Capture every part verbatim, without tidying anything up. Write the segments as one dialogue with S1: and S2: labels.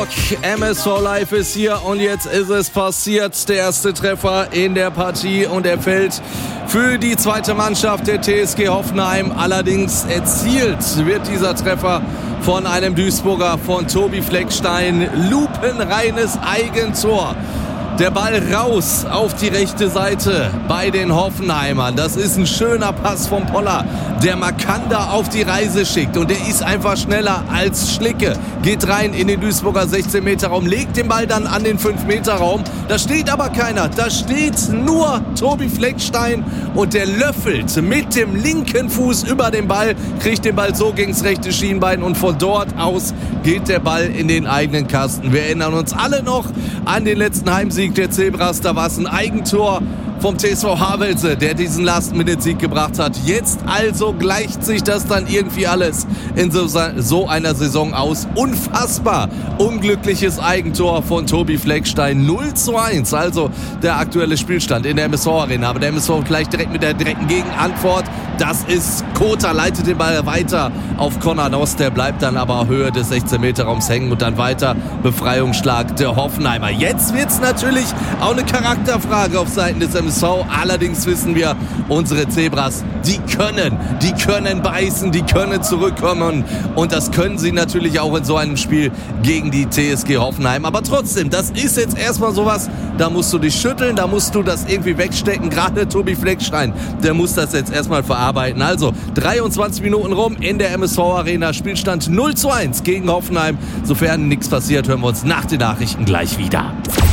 S1: Rock. M S V Live ist hier und jetzt ist es passiert. Der erste Treffer in der Partie und er fällt für die zweite Mannschaft der T S G Hoffenheim. Allerdings erzielt wird dieser Treffer von einem Duisburger, von Tobi Fleckstein. Lupenreines Eigentor. Der Ball raus auf die rechte Seite bei den Hoffenheimern. Das ist ein schöner Pass von Poller, der Makanda auf die Reise schickt. Und der ist einfach schneller als Schlicke. Geht rein in den Duisburger sechzehn Meter Raum, legt den Ball dann an den fünf Meter Raum. Da steht aber keiner. Da steht nur Tobi Fleckstein und der löffelt mit dem linken Fuß über den Ball, kriegt den Ball so gegens rechte Schienbein und von dort aus geht der Ball in den eigenen Kasten. Wir erinnern uns alle noch an den letzten Heimsieg der Zebras. Da war es ein Eigentor vom T S V Havelse, der diesen Last-Minute-Sieg gebracht hat. Jetzt also gleicht sich das dann irgendwie alles in so, so einer Saison aus. Unfassbar unglückliches Eigentor von Tobi Fleckstein. null zu eins, also der aktuelle Spielstand in der M S V-Arena. Aber der M S V gleich direkt mit der direkten Gegenantwort. Das ist Kota, leitet den Ball weiter auf Konrad Ost. Der bleibt dann aber Höhe des sechzehn Meter Raums hängen und dann weiter Befreiungsschlag der Hoffenheimer. Jetzt wird's natürlich auch eine Charakterfrage auf Seiten des M S V. Allerdings wissen wir, unsere Zebras, die können, die können beißen, die können zurückkommen. Und das können sie natürlich auch in so einem Spiel gegen die T S G Hoffenheim. Aber trotzdem, das ist jetzt erstmal sowas, da musst du dich schütteln, da musst du das irgendwie wegstecken. Gerade Tobi Fleckstein, der muss das jetzt erstmal verarbeiten. Also dreiundzwanzig Minuten rum in der M S V-Arena. Spielstand null zu eins gegen Hoffenheim. Sofern nichts passiert, hören wir uns nach den Nachrichten gleich wieder.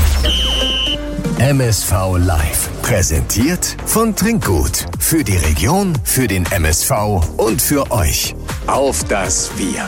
S2: M S V Live. Präsentiert von Trinkgut. Für die Region, für den M S V und für euch. Auf das Wir.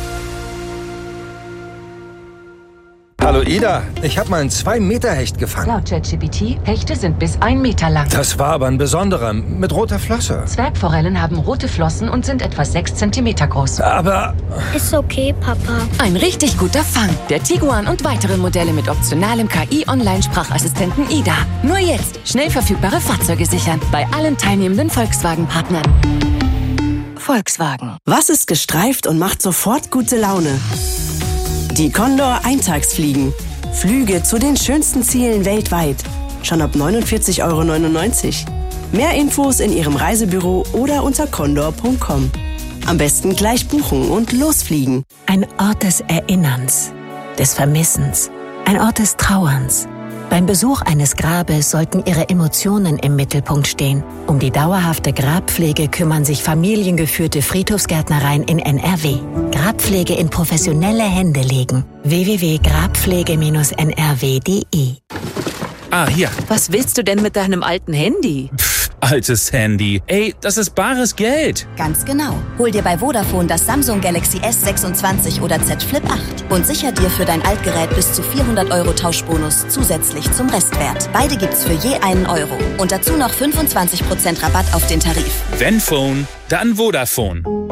S3: Hallo Ida, ich habe mal einen zwei Meter Hecht gefangen.
S4: Laut ChatGPT, Hechte sind bis ein Meter lang.
S3: Das war aber ein besonderer, mit roter Flosse.
S4: Zwergforellen haben rote Flossen und sind etwa sechs Zentimeter groß.
S3: Aber...
S5: Ist okay, Papa.
S6: Ein richtig guter Fang. Der Tiguan und weitere Modelle mit optionalem K I-Online-Sprachassistenten Ida. Nur jetzt schnell verfügbare Fahrzeuge sichern. Bei allen teilnehmenden Volkswagen-Partnern. Volkswagen.
S7: Was ist gestreift und macht sofort gute Laune? Die Condor Eintagsfliegen. Flüge zu den schönsten Zielen weltweit. Schon ab neunundvierzig Euro neunundneunzig. Mehr Infos in Ihrem Reisebüro oder unter condor punkt com. Am besten gleich buchen und losfliegen.
S8: Ein Ort des Erinnerns, des Vermissens, ein Ort des Trauerns. Beim Besuch eines Grabes sollten Ihre Emotionen im Mittelpunkt stehen. Um die dauerhafte Grabpflege kümmern sich familiengeführte Friedhofsgärtnereien in N R W. Grabpflege in professionelle Hände legen. w w w punkt grabpflege n r w punkt d e.
S9: Ah, hier.
S6: Was willst du denn mit deinem alten Handy?
S9: Pff, altes Handy. Ey, das ist bares Geld.
S10: Ganz genau. Hol dir bei Vodafone das Samsung Galaxy S sechsundzwanzig oder Z Flip acht und sicher dir für dein Altgerät bis zu vierhundert Euro Tauschbonus zusätzlich zum Restwert. Beide gibt's für je einen Euro. Und dazu noch fünfundzwanzig Prozent Rabatt auf den Tarif.
S9: Wenn Phone, dann Vodafone.